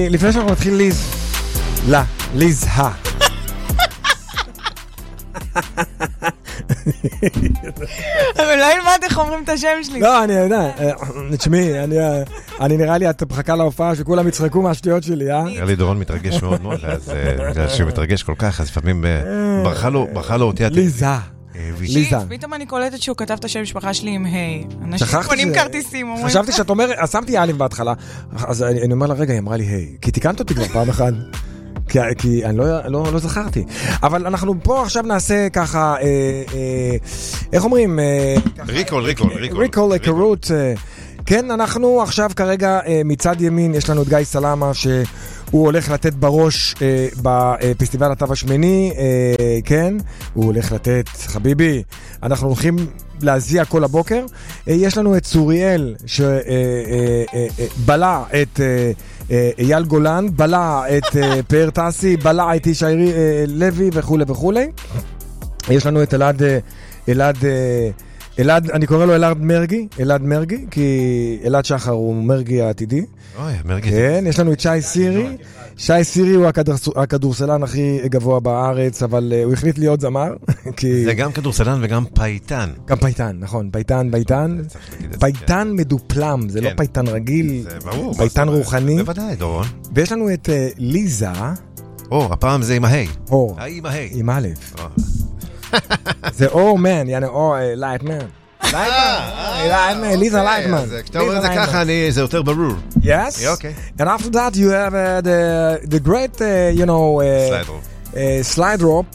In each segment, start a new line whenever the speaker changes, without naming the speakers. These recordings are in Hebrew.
לפני שאנחנו נתחיל ליז. לא, ליז ה.
אבל לא ילמד איך אומרים את השם שלי.
לא, אני יודע. תשמעי, אני נראה לי, את מחכה להופעה שכולם יצחקו מהשטויות שלי, אה?
נראה לי דורון מתרגש מאוד מאוד, אז בגלל שהוא מתרגש כל כך, אז לפעמים ברכה לו אותי.
ליזה. ליזה.
פתאום אני קולטת שהוא כתב את השם משפחה שלי עם היי. אנשים
שכחתי
קונים כרטיסים.
חשבתי שאת אומרת, שמתי א' בהתחלה, אז אני אומר לה, רגע, היא אמרה לי היי, כי תיקנת אותי כבר פעם אחת. כי אני לא זכרתי. אבל אנחנו פה עכשיו נעשה ככה, איך אומרים? ריקול, היכרות. כן, אנחנו עכשיו כרגע מצד ימין, יש לנו את גיא סלמה, שהוא הולך לתת בראש בפסטיבל התו השמיני, כן? הוא הולך לתת, חביבי, אנחנו הולכים להזיע כל הבוקר. יש לנו את צוריאל, שבלע את אייל גולן, בלע את פאר טסי, בלע את ישעירי לוי וכו' וכו'. יש לנו את אלעד, אני קורא לו אלעד מרגי, כי אלעד שחר הוא מרגי העתידי.
אוי, מרגי.
כן, יש לנו את שי סירי. שי סירי הוא הכדורסלן הכי גבוה בארץ, אבל הוא החליט להיות זמר.
זה גם כדורסלן וגם פייטן.
גם פייטן, נכון. פייטן מדופלם, זה לא פייטן רגיל. פייטן רוחני.
בוודאי, דורון.
ויש לנו את ליזה.
הפעם זה עם ההי.
עם ההי. עם א'. זה מן, יעני לייטמן. ליזה לייטמן.
כשאתה אומר את זה ככה, זה יותר ברור.
Yes.
Okay.
And after that you have the great, slide rope.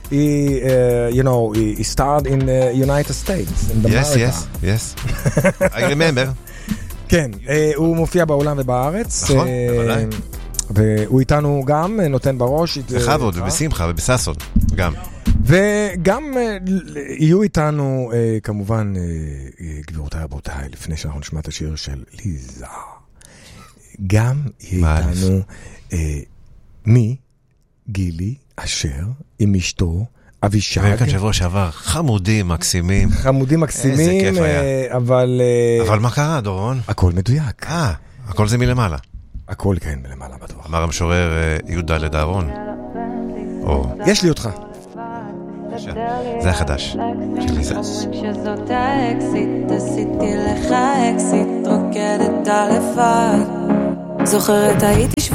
He started in the United States. In America.
Yes. I remember.
כן, הוא מופיע בעולם ובארץ.
נכון, בוודאי.
והוא איתנו גם, נותן בראש.
בכבוד ובשמחה ובששון, גם.
וגם יהיו איתנו, כמובן, גבירותיי רבותיי, לפני שאנחנו נשמע את השיר של ליזה. גם יהיה איתנו גילי אשר עם אשתו, אבישג.
והיה כאן שבוע שעבר, חמודים מקסימים. איזה כיף היה.
אבל
מה קרה, דורון?
הכל מדויק.
הכל זה מלמעלה.
הכל כן מלמעלה בטוח.
אמר המשורר יהודה לדארון.
יש לי אותך.
זה החדש של ליזה.
כשזאת האקסיט, עשיתי לך אקסיט, רוקדת על לבד. זוכרת הייתי